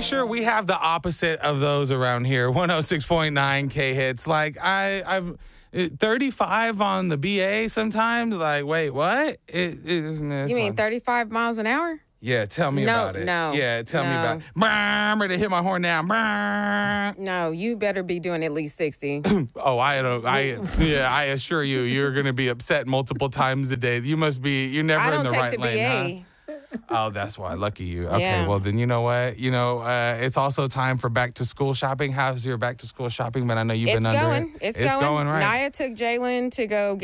sure we have the opposite of those around here. 106.9 K hits. Like I'm 35 on the BA sometimes. Like, wait, what? You mean 35 miles an hour? Yeah, tell me about it. Yeah, tell me about it. I'm ready to hit my horn now. No, you better be doing at least 60. Oh, I assure you, you're going to be upset multiple times a day. You're never in the right lane, huh? Oh, that's why. Lucky you. Okay, Yeah. well, then you know what? It's also time for back-to-school shopping. How's your back-to-school shopping been? I know you've been under it. It's going. Right? Naya took Jalen to go